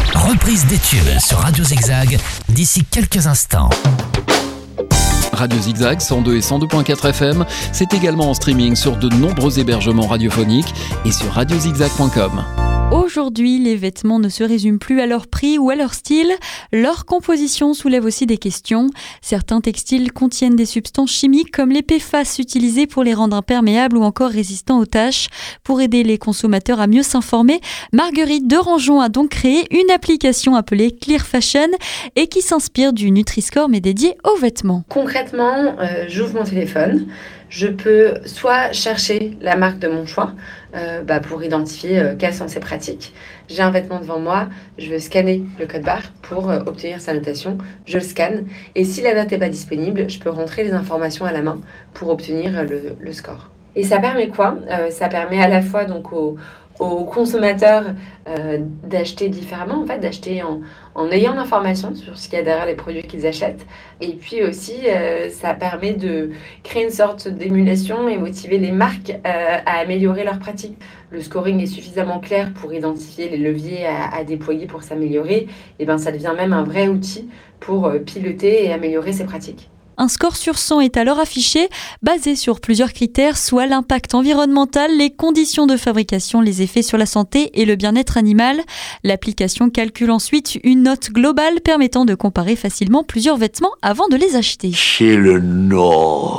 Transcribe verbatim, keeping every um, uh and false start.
Reprise des tubes sur Radio Zigzag d'ici quelques instants. Radio Zigzag cent deux et cent deux virgule quatre F M, c'est également en streaming sur de nombreux hébergements radiophoniques et sur radio zigzag point com. Aujourd'hui, les vêtements ne se résument plus à leur prix ou à leur style. Leur composition soulève aussi des questions. Certains textiles contiennent des substances chimiques comme les P F A S utilisées pour les rendre imperméables ou encore résistants aux taches. Pour aider les consommateurs à mieux s'informer, Marguerite Derangeon a donc créé une application appelée Clear Fashion et qui s'inspire du Nutri-Score mais dédiée aux vêtements. Concrètement, euh, j'ouvre mon téléphone. Je peux soit chercher la marque de mon choix euh, bah pour identifier euh, quelles sont ses pratiques. J'ai un vêtement devant moi, je veux scanner le code barre pour euh, obtenir sa notation. Je le scanne et si la note n'est pas disponible, je peux rentrer les informations à la main pour obtenir le, le score. Et ça permet quoi euh, Ça permet à la fois donc aux, aux consommateurs euh, d'acheter différemment, en fait, d'acheter en, en ayant l'information sur ce qu'il y a derrière les produits qu'ils achètent. Et puis aussi, euh, ça permet de créer une sorte d'émulation et motiver les marques euh, à améliorer leurs pratiques. Le scoring est suffisamment clair pour identifier les leviers à, à déployer pour s'améliorer. Et ben, ça devient même un vrai outil pour euh, piloter et améliorer ses pratiques. Un score sur cent est alors affiché, basé sur plusieurs critères, soit l'impact environnemental, les conditions de fabrication, les effets sur la santé et le bien-être animal. L'application calcule ensuite une note globale permettant de comparer facilement plusieurs vêtements avant de les acheter. Chez le Nord.